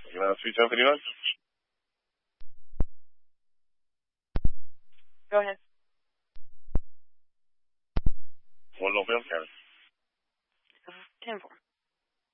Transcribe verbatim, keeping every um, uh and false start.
You know, sweet seventy-nine? Go ahead. One North County. ten four.